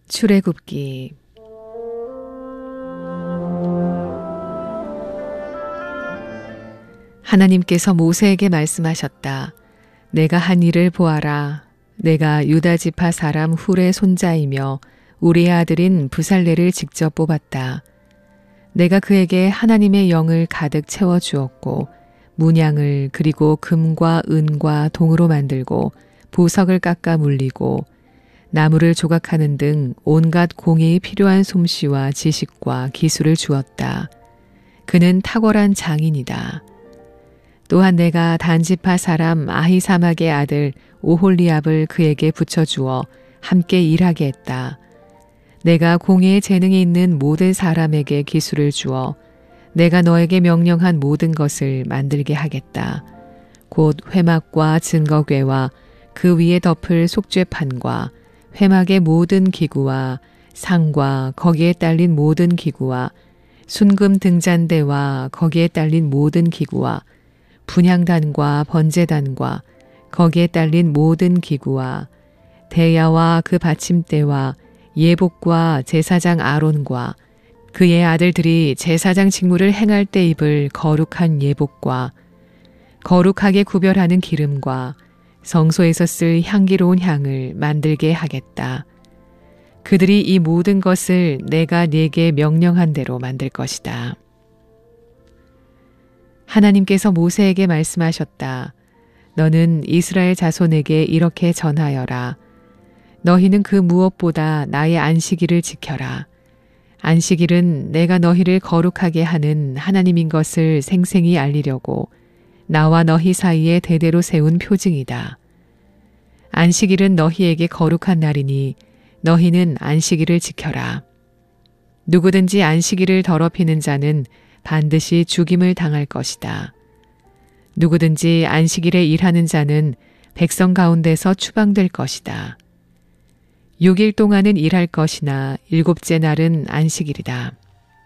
출애굽기. 하나님께서 모세에게 말씀하셨다. 내가 한 일을 보아라. 내가 유다 지파 사람 훌의 손자이며 우리의 아들인 부살레를 직접 뽑았다. 내가 그에게 하나님의 영을 가득 채워 주었고 문양을 그리고 금과 은과 동으로 만들고 보석을 깎아 물리고 나무를 조각하는 등 온갖 공예에 필요한 솜씨와 지식과 기술을 주었다. 그는 탁월한 장인이다. 또한 내가 단지파 사람 아히사막의 아들 오홀리압을 그에게 붙여주어 함께 일하게 했다. 내가 공예에 재능이 있는 모든 사람에게 기술을 주어 내가 너에게 명령한 모든 것을 만들게 하겠다. 곧 회막과 증거궤와 그 위에 덮을 속죄판과 회막의 모든 기구와 상과 거기에 딸린 모든 기구와 순금 등잔대와 거기에 딸린 모든 기구와 분향단과 번제단과 거기에 딸린 모든 기구와 대야와 그 받침대와 예복과 제사장 아론과 그의 아들들이 제사장 직무를 행할 때 입을 거룩한 예복과 거룩하게 구별하는 기름과 성소에서 쓸 향기로운 향을 만들게 하겠다. 그들이 이 모든 것을 내가 네게 명령한 대로 만들 것이다. 하나님께서 모세에게 말씀하셨다. 너는 이스라엘 자손에게 이렇게 전하여라. 너희는 그 무엇보다 나의 안식일을 지켜라. 안식일은 내가 너희를 거룩하게 하는 하나님인 것을 생생히 알리려고 나와 너희 사이에 대대로 세운 표징이다. 안식일은 너희에게 거룩한 날이니 너희는 안식일을 지켜라. 누구든지 안식일을 더럽히는 자는 반드시 죽임을 당할 것이다. 누구든지 안식일에 일하는 자는 백성 가운데서 추방될 것이다. 6일 동안은 일할 것이나 7째 날은 안식일이다.